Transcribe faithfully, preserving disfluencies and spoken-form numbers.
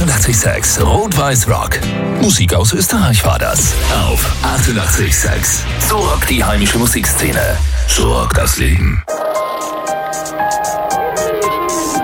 achtundachtzig Komma sechs Rot-Weiß Rock. Musik aus Österreich war das. Auf achtundachtzig Komma sechs. So rockt die heimische Musikszene. So rockt das Leben.